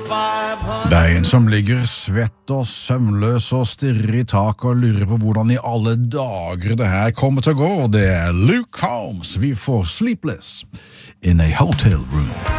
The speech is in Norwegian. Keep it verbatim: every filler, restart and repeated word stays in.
Det er en som ligger svett og søvnløs og stirrer i tak og lurer på hvordan i alle dager det her kommer til å gå. Det er Luke Combs. Vi får Sleepless in a Hotel Room.